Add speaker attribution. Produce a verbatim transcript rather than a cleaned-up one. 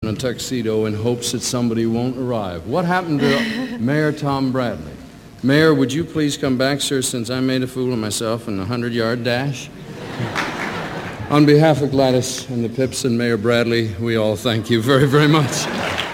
Speaker 1: in a tuxedo in hopes that somebody won't arrive. What happened to Mayor Tom Bradley? Mayor, would you please come back, sir, since I made a fool of myself in the hundred-yard dash? On behalf of Gladys and the Pips and Mayor Bradley, we all thank you very, very much.